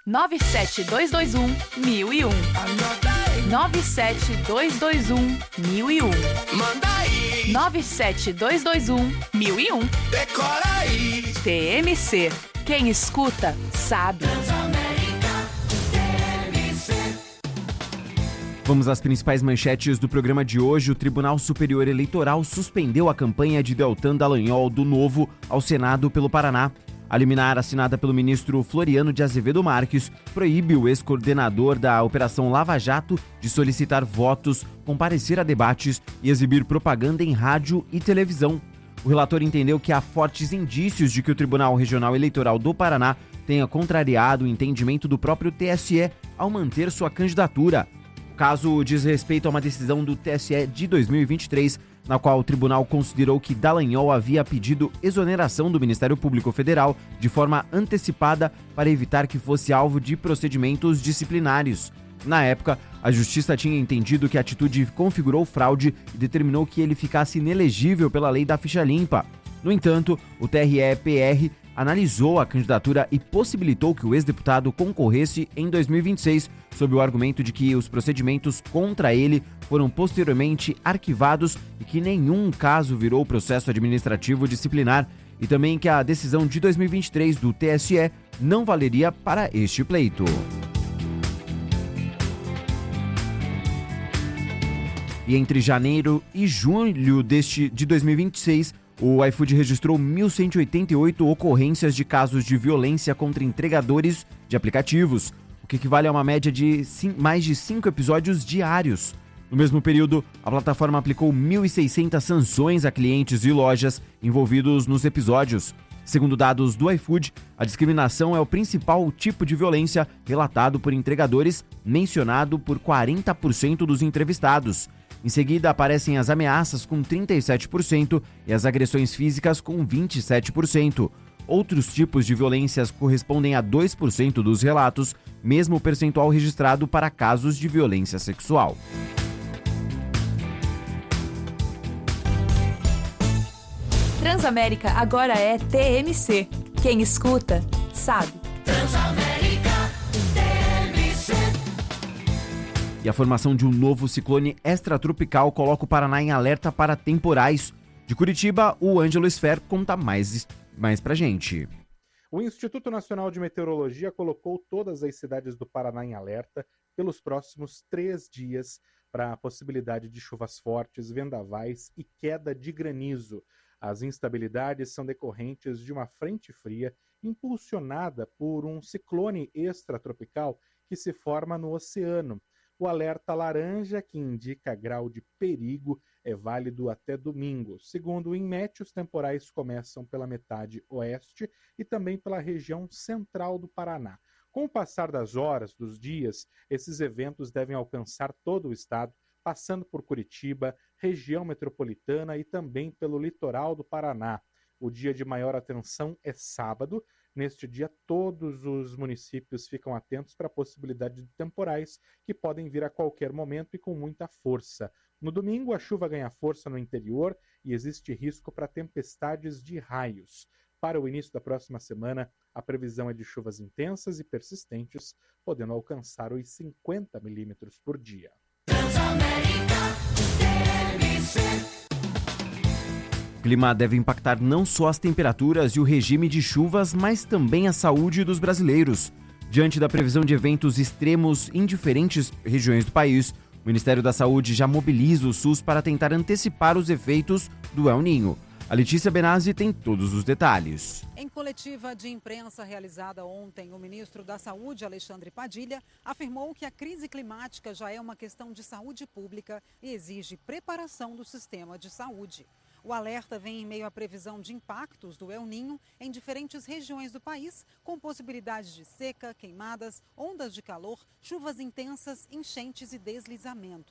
97221-1001. 97221-1001. Manda aí. 97221-1001. Decora aí. TMC. Quem escuta, sabe. Vamos às principais manchetes do programa de hoje. O Tribunal Superior Eleitoral suspendeu a campanha de Deltan Dallagnol do Novo ao Senado pelo Paraná. A liminar assinada pelo ministro Floriano de Azevedo Marques proíbe o ex-coordenador da Operação Lava Jato de solicitar votos, comparecer a debates e exibir propaganda em rádio e televisão. O relator entendeu que há fortes indícios de que o Tribunal Regional Eleitoral do Paraná tenha contrariado o entendimento do próprio TSE ao manter sua candidatura. O caso diz respeito a uma decisão do TSE de 2023, na qual o tribunal considerou que Dallagnol havia pedido exoneração do Ministério Público Federal de forma antecipada para evitar que fosse alvo de procedimentos disciplinares. Na época, a Justiça tinha entendido que a atitude configurou fraude e determinou que ele ficasse inelegível pela lei da ficha limpa. No entanto, o TRE-PR analisou a candidatura e possibilitou que o ex-deputado concorresse em 2026, sob o argumento de que os procedimentos contra ele foram posteriormente arquivados e que nenhum caso virou processo administrativo disciplinar, e também que a decisão de 2023 do TSE não valeria para este pleito. E entre janeiro e julho de 2026, o iFood registrou 1.188 ocorrências de casos de violência contra entregadores de aplicativos, o que equivale a uma média de mais de 5 episódios diários. No mesmo período, a plataforma aplicou 1.600 sanções a clientes e lojas envolvidos nos episódios. Segundo dados do iFood, a discriminação é o principal tipo de violência relatado por entregadores, mencionado por 40% dos entrevistados. Em seguida, aparecem as ameaças com 37% e as agressões físicas com 27%. Outros tipos de violências correspondem a 2% dos relatos, mesmo percentual registrado para casos de violência sexual. Transamérica agora é TMC. Quem escuta, sabe. Transamérica. TMC. E a formação de um novo ciclone extratropical coloca o Paraná em alerta para temporais. De Curitiba, o Ângelo Sfer conta mais pra gente. O Instituto Nacional de Meteorologia colocou todas as cidades do Paraná em alerta pelos próximos 3 dias para a possibilidade de chuvas fortes, vendavais e queda de granizo. As instabilidades são decorrentes de uma frente fria impulsionada por um ciclone extratropical que se forma no oceano. O alerta laranja, que indica grau de perigo, é válido até domingo. Segundo o INMET, os temporais começam pela metade oeste e também pela região central do Paraná. Com o passar das horas, dos dias, esses eventos devem alcançar todo o estado, passando por Curitiba, região metropolitana e também pelo litoral do Paraná. O dia de maior atenção é sábado. Neste dia, todos os municípios ficam atentos para a possibilidade de temporais que podem vir a qualquer momento e com muita força. No domingo, a chuva ganha força no interior e existe risco para tempestades de raios. Para o início da próxima semana, a previsão é de chuvas intensas e persistentes, podendo alcançar os 50 milímetros por dia. O clima deve impactar não só as temperaturas e o regime de chuvas, mas também a saúde dos brasileiros. Diante da previsão de eventos extremos em diferentes regiões do país, o Ministério da Saúde já mobiliza o SUS para tentar antecipar os efeitos do El Niño. A Letícia Benazzi tem todos os detalhes. Em coletiva de imprensa realizada ontem, o ministro da Saúde, Alexandre Padilha, afirmou que a crise climática já é uma questão de saúde pública e exige preparação do sistema de saúde. O alerta vem em meio à previsão de impactos do El Niño em diferentes regiões do país, com possibilidades de seca, queimadas, ondas de calor, chuvas intensas, enchentes e deslizamentos.